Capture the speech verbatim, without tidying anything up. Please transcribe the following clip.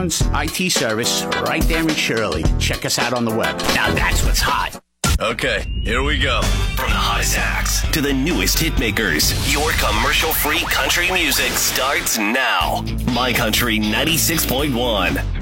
Sounds I T service right there in Shirley. Check us out on the web. Now that's what's hot. Okay, here we go. From the hottest acts to the newest hitmakers, your commercial-free country music starts now. My Country ninety-six point one.